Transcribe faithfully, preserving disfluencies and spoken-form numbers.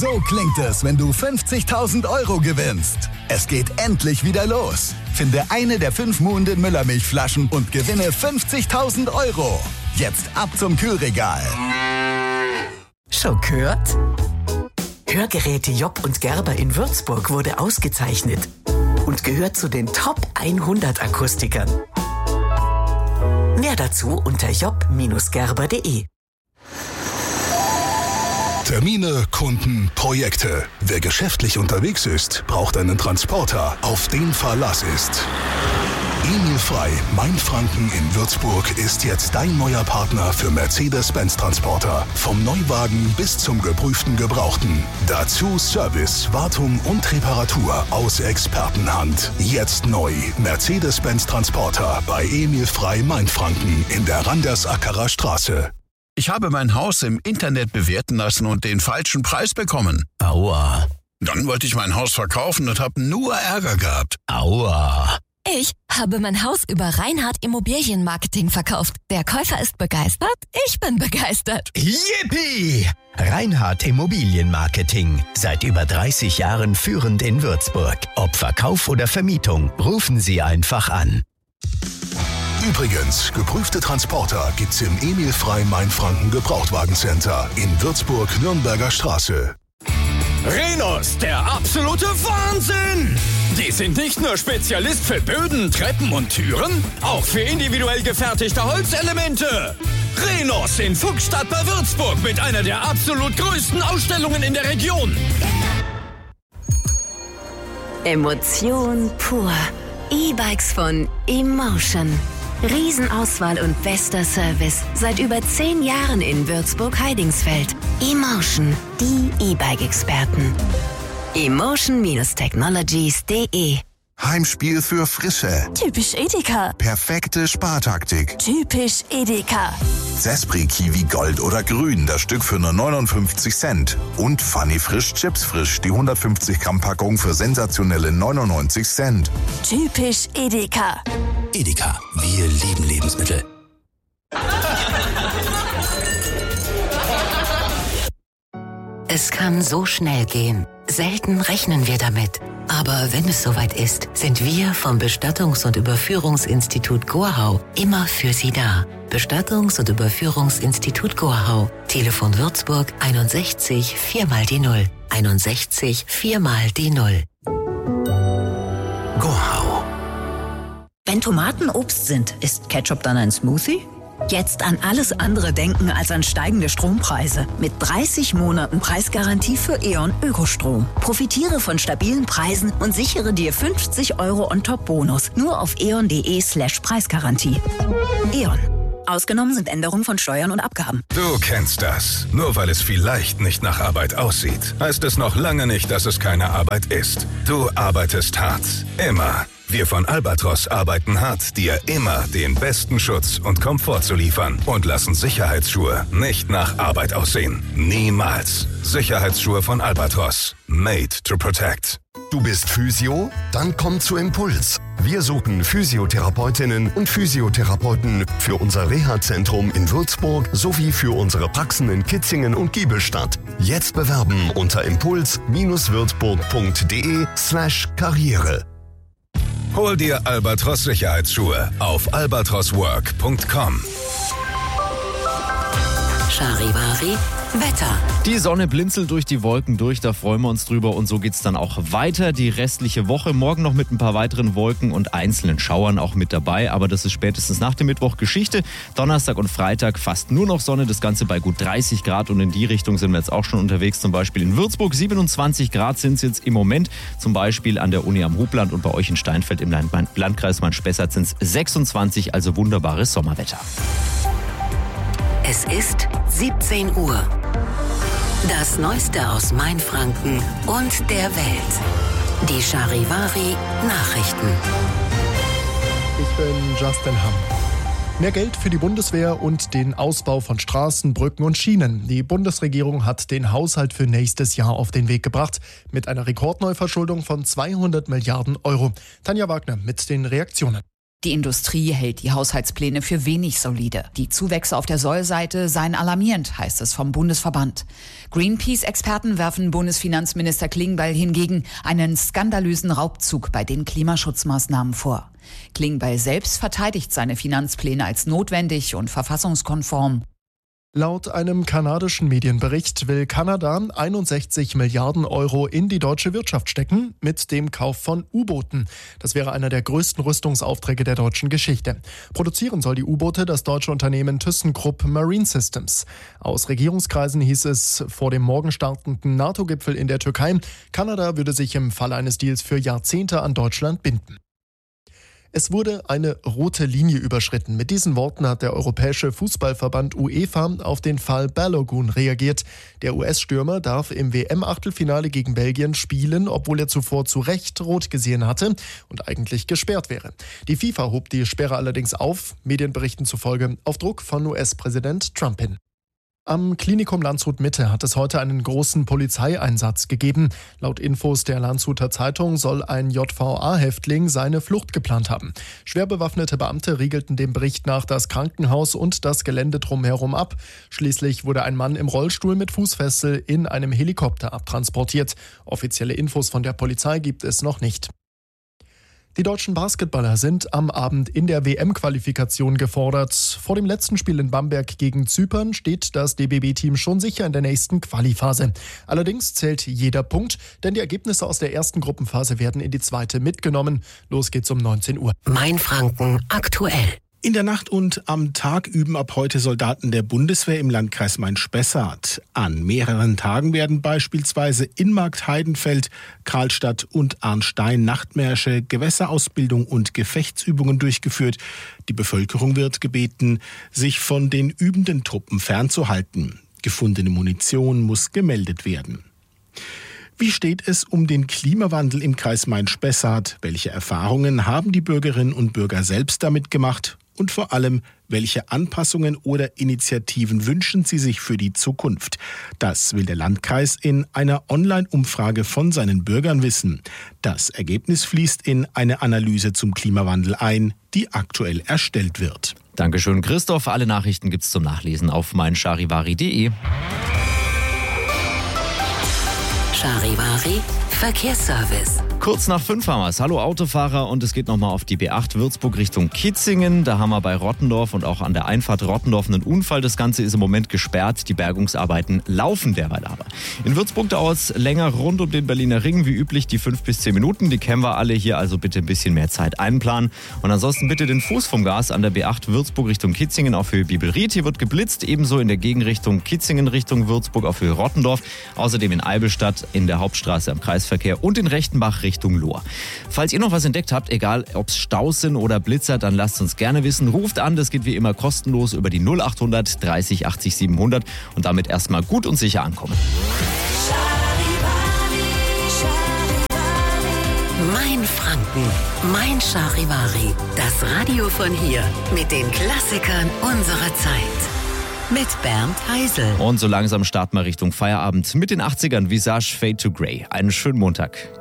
So klingt es, wenn du fünfzigtausend Euro gewinnst. Es geht endlich wieder los. Finde eine der fünf Muhnden Müllermilchflaschen und gewinne fünfzigtausend Euro. Jetzt ab zum Kühlregal. Schon gehört? Hörgeräte Job und Gerber in Würzburg wurde ausgezeichnet und gehört zu den Top hundert Akustikern. Mehr dazu unter job Bindestrich gerber punkt de. Termine, Kunden, Projekte. Wer geschäftlich unterwegs ist, braucht einen Transporter, auf den Verlass ist. Emil Frei, Mainfranken in Würzburg, ist jetzt dein neuer Partner für Mercedes-Benz-Transporter. Vom Neuwagen bis zum geprüften Gebrauchten. Dazu Service, Wartung und Reparatur aus Expertenhand. Jetzt neu. Mercedes-Benz-Transporter bei Emil Frei, Mainfranken in der Randersackerer Straße. Ich habe mein Haus im Internet bewerten lassen und den falschen Preis bekommen. Aua. Dann wollte ich mein Haus verkaufen und habe nur Ärger gehabt. Aua. Ich habe mein Haus über Reinhardt Immobilienmarketing verkauft. Der Käufer ist begeistert, ich bin begeistert. Yippie! Reinhardt Immobilienmarketing. Seit über dreißig Jahren führend in Würzburg. Ob Verkauf oder Vermietung, rufen Sie einfach an. Übrigens, geprüfte Transporter gibt's im Emil Frei Mainfranken Gebrauchtwagencenter in Würzburg-Nürnberger Straße. Rhenus, der absolute Wahnsinn! Die sind nicht nur Spezialist für Böden, Treppen und Türen, auch für individuell gefertigte Holzelemente. Rhenus in Fuchsstadt bei Würzburg mit einer der absolut größten Ausstellungen in der Region. Emotion pur. E-Bikes von Emotion. Riesenauswahl und bester Service. Seit über zehn Jahren in Würzburg-Heidingsfeld. Emotion, die E-Bike-Experten. emotion Technologies punkt de. Heimspiel für Frische. Typisch Edeka. Perfekte Spartaktik. Typisch Edeka. Sespri Kiwi Gold oder Grün, das Stück für nur neunundfünfzig Cent. Und Funny Frisch Chips Frisch, die hundertfünfzig Gramm Packung für sensationelle neunundneunzig Cent. Typisch Edeka. Edeka, wir lieben Lebensmittel. Es kann so schnell gehen. Selten rechnen wir damit. Aber wenn es soweit ist, sind wir vom Bestattungs- und Überführungsinstitut Gorhau immer für Sie da. Bestattungs- und Überführungsinstitut Gorhau. Telefon Würzburg einundsechzig vier mal die Null. einundsechzig vier mal die Null. Gorhau. Wenn Tomaten Obst sind, ist Ketchup dann ein Smoothie? Jetzt an alles andere denken als an steigende Strompreise. Mit dreißig Monaten Preisgarantie für E.ON Ökostrom. Profitiere von stabilen Preisen und sichere dir fünfzig Euro On-Top-Bonus. Nur auf eon.de slash Preisgarantie. E.ON. Ausgenommen sind Änderungen von Steuern und Abgaben. Du kennst das. Nur weil es vielleicht nicht nach Arbeit aussieht, heißt es noch lange nicht, dass es keine Arbeit ist. Du arbeitest hart. Immer. Wir von Albatros arbeiten hart, dir immer den besten Schutz und Komfort zu liefern und lassen Sicherheitsschuhe nicht nach Arbeit aussehen. Niemals. Sicherheitsschuhe von Albatros. Made to protect. Du bist Physio? Dann komm zu Impuls. Wir suchen Physiotherapeutinnen und Physiotherapeuten für unser Reha-Zentrum in Würzburg sowie für unsere Praxen in Kitzingen und Giebelstadt. Jetzt bewerben unter impuls-würzburg.de slash Karriere. Hol dir Albatros Sicherheitsschuhe auf albatroswork punkt com. Charivari Wetter. Die Sonne blinzelt durch die Wolken durch, da freuen wir uns drüber und so geht's dann auch weiter die restliche Woche. Morgen noch mit ein paar weiteren Wolken und einzelnen Schauern auch mit dabei, aber das ist spätestens nach dem Mittwoch Geschichte. Donnerstag und Freitag fast nur noch Sonne, das Ganze bei gut dreißig Grad und in die Richtung sind wir jetzt auch schon unterwegs. Zum Beispiel in Würzburg siebenundzwanzig Grad sind es jetzt im Moment, zum Beispiel an der Uni am Hubland und bei euch in Steinfeld im Landkreis Main-Spessart sind es sechsundzwanzig, also wunderbares Sommerwetter. Es ist siebzehn Uhr. Das Neueste aus Mainfranken und der Welt. Die Charivari Nachrichten. Ich bin Justin Hamm. Mehr Geld für die Bundeswehr und den Ausbau von Straßen, Brücken und Schienen. Die Bundesregierung hat den Haushalt für nächstes Jahr auf den Weg gebracht. Mit einer Rekordneuverschuldung von zweihundert Milliarden Euro. Tanja Wagner mit den Reaktionen. Die Industrie hält die Haushaltspläne für wenig solide. Die Zuwächse auf der Sollseite seien alarmierend, heißt es vom Bundesverband. Greenpeace-Experten werfen Bundesfinanzminister Klingbeil hingegen einen skandalösen Raubzug bei den Klimaschutzmaßnahmen vor. Klingbeil selbst verteidigt seine Finanzpläne als notwendig und verfassungskonform. Laut einem kanadischen Medienbericht will Kanada einundsechzig Milliarden Euro in die deutsche Wirtschaft stecken mit dem Kauf von U-Booten. Das wäre einer der größten Rüstungsaufträge der deutschen Geschichte. Produzieren soll die U-Boote das deutsche Unternehmen ThyssenKrupp Marine Systems. Aus Regierungskreisen hieß es vor dem morgen startenden NATO-Gipfel in der Türkei, Kanada würde sich im Fall eines Deals für Jahrzehnte an Deutschland binden. Es wurde eine rote Linie überschritten. Mit diesen Worten hat der Europäische Fußballverband UEFA auf den Fall Balogun reagiert. Der U S-Stürmer darf im W M-Achtelfinale gegen Belgien spielen, obwohl er zuvor zu Recht rot gesehen hatte und eigentlich gesperrt wäre. Die FIFA hob die Sperre allerdings auf, Medienberichten zufolge auf Druck von U S-Präsident Trump hin. Am Klinikum Landshut Mitte hat es heute einen großen Polizeieinsatz gegeben. Laut Infos der Landshuter Zeitung soll ein J V A-Häftling seine Flucht geplant haben. Schwer bewaffnete Beamte riegelten dem Bericht nach das Krankenhaus und das Gelände drumherum ab. Schließlich wurde ein Mann im Rollstuhl mit Fußfessel in einem Helikopter abtransportiert. Offizielle Infos von der Polizei gibt es noch nicht. Die deutschen Basketballer sind am Abend in der W M-Qualifikation gefordert. Vor dem letzten Spiel in Bamberg gegen Zypern steht das D B B-Team schon sicher in der nächsten Quali-Phase. Allerdings zählt jeder Punkt, denn die Ergebnisse aus der ersten Gruppenphase werden in die zweite mitgenommen. Los geht's um neunzehn Uhr. Mainfranken aktuell. In der Nacht und am Tag üben ab heute Soldaten der Bundeswehr im Landkreis Main-Spessart. An mehreren Tagen werden beispielsweise in Marktheidenfeld, Karlstadt und Arnstein Nachtmärsche, Gewässerausbildung und Gefechtsübungen durchgeführt. Die Bevölkerung wird gebeten, sich von den übenden Truppen fernzuhalten. Gefundene Munition muss gemeldet werden. Wie steht es um den Klimawandel im Kreis Main-Spessart? Welche Erfahrungen haben die Bürgerinnen und Bürger selbst damit gemacht? Und vor allem, welche Anpassungen oder Initiativen wünschen sie sich für die Zukunft? Das will der Landkreis in einer Online-Umfrage von seinen Bürgern wissen. Das Ergebnis fließt in eine Analyse zum Klimawandel ein, die aktuell erstellt wird. Dankeschön, Christoph. Alle Nachrichten gibt's zum Nachlesen auf meincharivari punkt de. Charivari Verkehrsservice. Kurz nach fünf haben wir es. Hallo Autofahrer, und es geht nochmal auf die B acht Würzburg Richtung Kitzingen. Da haben wir bei Rottendorf und auch an der Einfahrt Rottendorf einen Unfall. Das Ganze ist im Moment gesperrt. Die Bergungsarbeiten laufen derweil aber. In Würzburg dauert es länger rund um den Berliner Ring. Wie üblich die fünf bis zehn Minuten. Die kennen wir alle hier, also bitte ein bisschen mehr Zeit einplanen. Und ansonsten bitte den Fuß vom Gas an der B acht Würzburg Richtung Kitzingen auf Höhe Bibelried. Hier wird geblitzt. Ebenso in der Gegenrichtung Kitzingen Richtung Würzburg auf Höhe Rottendorf. Außerdem in Eibelstadt in der Hauptstraße am Kreisverkehr und in Rechtenbach Richtung Lohr. Falls ihr noch was entdeckt habt, egal ob es Staus sind oder Blitzer, dann lasst uns gerne wissen. Ruft an, das geht wie immer kostenlos über die null acht hundert dreißig achtzig siebenhundert und damit erstmal gut und sicher ankommen. Mainfranken, Mein Charivari, das Radio von hier mit den Klassikern unserer Zeit. Mit Bernd Heisel. Und so langsam starten wir Richtung Feierabend mit den achtzigern. Visage Fade to Grey. Einen schönen Montag.